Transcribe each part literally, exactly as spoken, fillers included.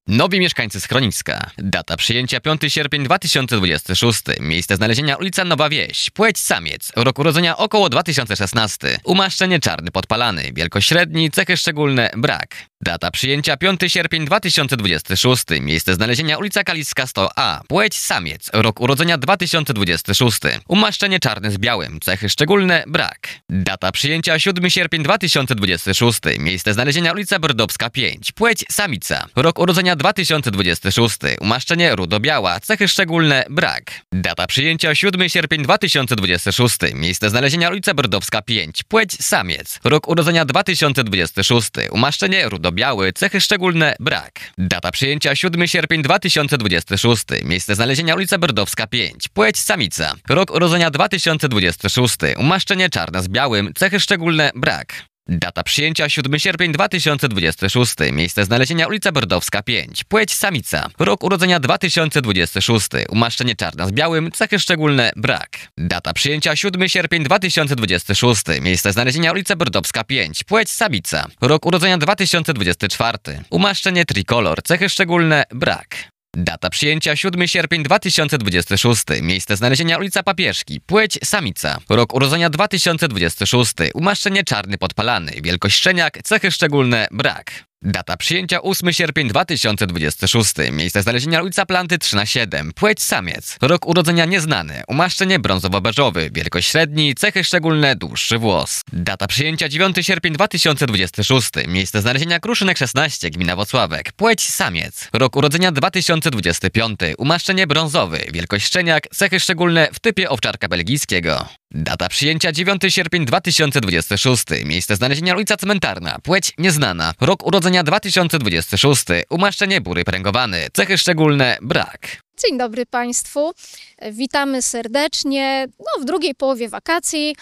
Nowi mieszkańcy schroniska. Data przyjęcia piąty sierpień dwa tysiące dwudziesty szósty. Miejsce znalezienia ulica Nowa Wieś. Płeć samiec. Rok urodzenia około dwa tysiące szesnasty. Umaszczenie czarny podpalany. Wielkość średni. Cechy szczególne. Brak. Data przyjęcia piąty sierpień dwa tysiące dwudziesty szósty. Miejsce znalezienia ulica Kaliska sto A. Płeć samiec. Rok urodzenia dwa tysiące dwudziesty szósty. Umaszczenie czarny z białym. Cechy szczególne. Brak. Data przyjęcia siódmy sierpień dwa tysiące dwudziesty szósty. Miejsce znalezienia ulica Brodowska pięć. Płeć samica. Rok urodzenia dwa tysiące dwudziesty szósty. Umaszczenie rudo-biała. Cechy szczególne. Brak. Data przyjęcia siódmy sierpień dwa tysiące dwudziesty szósty. Miejsce znalezienia ulica Brodowska pięć. Płeć samiec. Rok urodzenia dwa tysiące dwudziesty szósty. Umaszczenie rudo-biały. Cechy szczególne. Brak. Data przyjęcia siódmy sierpień dwa tysiące dwudziesty szósty. Miejsce znalezienia ulica Brodowska pięć. Płeć samica. Rok urodzenia dwa tysiące dwudziesty szósty. Umaszczenie czarne z białym. Cechy szczególne. Brak. Data przyjęcia siódmy sierpień dwa tysiące dwudziesty szósty. Miejsce znalezienia ulica Brodowska pięć. Płeć samica. Rok urodzenia dwa tysiące dwudziesty szósty. Umaszczenie czarne z białym. Cechy szczególne. Brak. Data przyjęcia siódmy sierpień dwa tysiące dwudziesty szósty. Miejsce znalezienia ulica Brodowska pięć. Płeć samica. Rok urodzenia dwa tysiące dwudziesty czwarty. Umaszczenie trikolor. Cechy szczególne. Brak. Data przyjęcia siódmy sierpień dwa tysiące dwudziesty szósty. Miejsce znalezienia ulica Papieżki. Płeć samica. Rok urodzenia dwa tysiące dwudziesty szósty. Umaszczenie czarny podpalany. Wielkość szczeniak. Cechy szczególne. Brak. Data przyjęcia ósmy sierpień dwa tysiące dwudziesty szósty. Miejsce znalezienia ulica Planty trzy na siedem. Płeć samiec. Rok urodzenia nieznany. Umaszczenie brązowo-beżowy. Wielkość średni. Cechy szczególne. Dłuższy włos. Data przyjęcia dziewiąty sierpień dwa tysiące dwudziesty szósty. Miejsce znalezienia Kruszynek szesnaście. Gmina Włocławek. Płeć samiec. Rok urodzenia dwa tysiące dwudziesty piąty. Umaszczenie brązowy. Wielkość szczeniak. Cechy szczególne w typie owczarka belgijskiego. Data przyjęcia dziewiąty sierpień dwa tysiące dwudziesty szósty. Miejsce znalezienia ulica Cmentarna. Płeć nieznana. Rok urodzenia dwa tysiące dwudziesty szósty. Umaszczenie bury pręgowany. Cechy szczególne. Brak. Dzień dobry Państwu. Witamy serdecznie no, w drugiej połowie wakacji.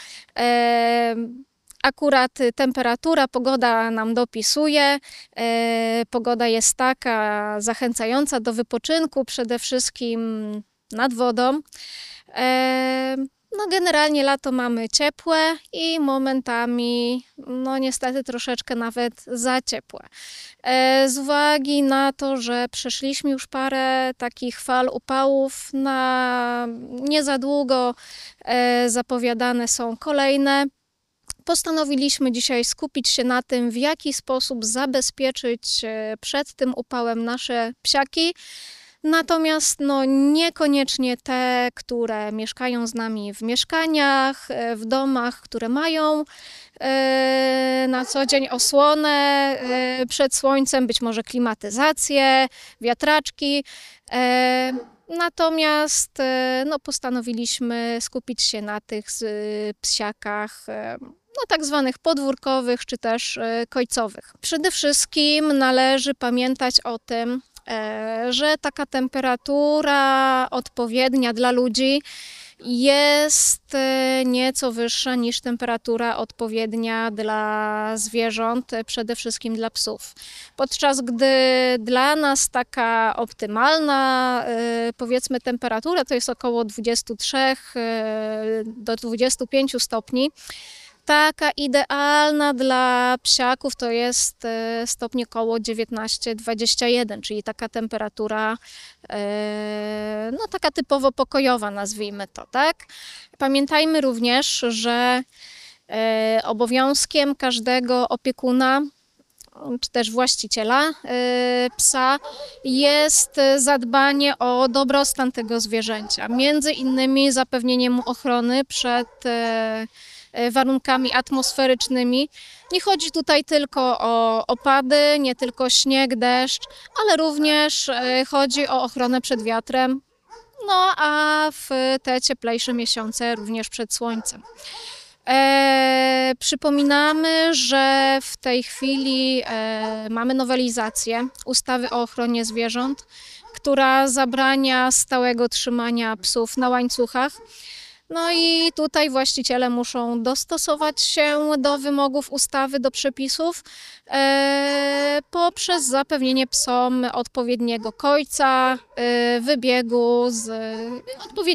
E, akurat temperatura, pogoda nam dopisuje. E, pogoda jest taka zachęcająca do wypoczynku, przede wszystkim nad wodą. E, No generalnie lato mamy ciepłe i momentami, no niestety troszeczkę nawet za ciepłe. E, z uwagi na to, że przeszliśmy już parę takich fal upałów, na nie za długo e, zapowiadane są kolejne. Postanowiliśmy dzisiaj skupić się na tym, w jaki sposób zabezpieczyć e, przed tym upałem nasze psiaki. Natomiast no, niekoniecznie te, które mieszkają z nami w mieszkaniach, w domach, które mają e, na co dzień osłonę e, przed słońcem, być może klimatyzację, wiatraczki. E, natomiast e, no, postanowiliśmy skupić się na tych z, psiakach e, no, tak zwanych podwórkowych czy też e, kojcowych. Przede wszystkim należy pamiętać o tym, że taka temperatura odpowiednia dla ludzi jest nieco wyższa niż temperatura odpowiednia dla zwierząt, przede wszystkim dla psów. Podczas gdy dla nas taka optymalna, powiedzmy, temperatura to jest około dwadzieścia trzy do dwudziestu pięciu stopni, taka idealna dla psiaków to jest stopnie około dziewiętnaście dwadzieścia jeden, czyli taka temperatura no taka typowo pokojowa, nazwijmy to, tak? Pamiętajmy również, że obowiązkiem każdego opiekuna czy też właściciela psa jest zadbanie o dobrostan tego zwierzęcia, między innymi zapewnienie mu ochrony przed warunkami atmosferycznymi. Nie chodzi tutaj tylko o opady, nie tylko śnieg, deszcz, ale również chodzi o ochronę przed wiatrem, no a w te cieplejsze miesiące również przed słońcem. E, przypominamy, że w tej chwili e, mamy nowelizację ustawy o ochronie zwierząt, która zabrania stałego trzymania psów na łańcuchach. No i tutaj właściciele muszą dostosować się do wymogów ustawy, do przepisów e, poprzez zapewnienie psom odpowiedniego kojca, e, wybiegu z odpowiedniego